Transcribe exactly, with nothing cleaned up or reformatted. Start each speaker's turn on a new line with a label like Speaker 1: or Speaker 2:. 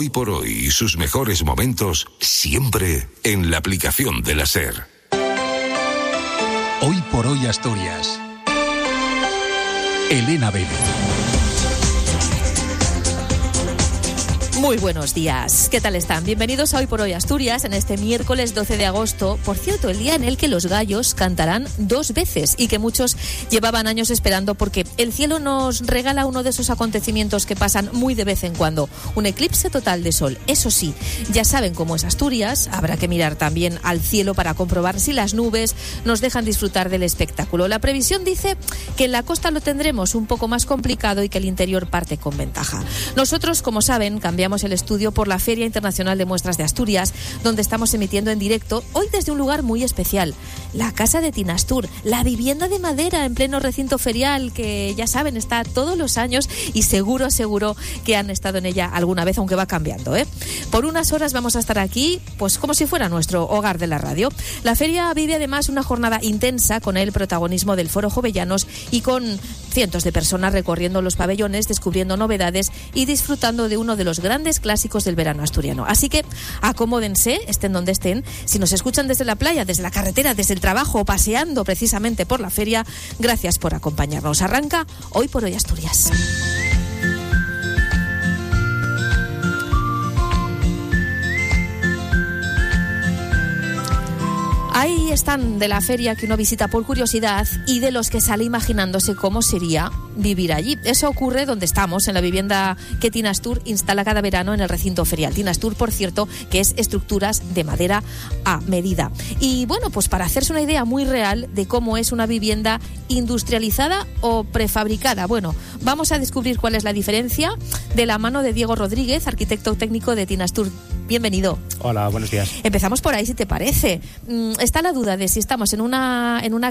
Speaker 1: Hoy por hoy y sus mejores momentos siempre en la aplicación de la SER.
Speaker 2: Hoy por hoy Asturias. Elena Vélez.
Speaker 3: Muy buenos días, ¿qué tal están? Bienvenidos a Hoy por Hoy Asturias en este miércoles doce de agosto, por cierto, el día en el que los gallos cantarán dos veces y que muchos llevaban años esperando porque el cielo nos regala uno de esos acontecimientos que pasan muy de vez en cuando, un eclipse total de sol. Eso sí, ya saben cómo es Asturias, habrá que mirar también al cielo para comprobar si las nubes nos dejan disfrutar del espectáculo. La previsión dice que en la costa lo tendremos un poco más complicado y que el interior parte con ventaja. Nosotros, como saben, cambiamos el estudio por la Feria Internacional de Muestras de Asturias, donde estamos emitiendo en directo, hoy desde un lugar muy especial, la Casa de Tinastur, la vivienda de madera en pleno recinto ferial, que ya saben, está todos los años y seguro, seguro que han estado en ella alguna vez, aunque va cambiando, ¿eh? Por unas horas vamos a estar aquí, pues como si fuera nuestro hogar de la radio. La feria vive además una jornada intensa con el protagonismo del Foro Jovellanos y con cientos de personas recorriendo los pabellones, descubriendo novedades y disfrutando de uno de los grandes clásicos del verano asturiano. Así que acomódense, estén donde estén. Si nos escuchan desde la playa, desde la carretera, desde el trabajo o paseando precisamente por la feria, gracias por acompañarnos. Arranca Hoy por Hoy Asturias. Ahí están de la feria que uno visita por curiosidad y de los que sale imaginándose cómo sería vivir allí. Eso ocurre donde estamos, en la vivienda que Tinastur instala cada verano en el recinto ferial. Tinastur, por cierto, que es estructuras de madera a medida. Y bueno, pues para hacerse una idea muy real de cómo es una vivienda industrializada o prefabricada, bueno, vamos a descubrir cuál es la diferencia de la mano de Diego Rodríguez, arquitecto técnico de Tinastur. Bienvenido.
Speaker 4: Hola, buenos días.
Speaker 3: Empezamos por ahí, si te parece. Está la duda de si estamos en una en una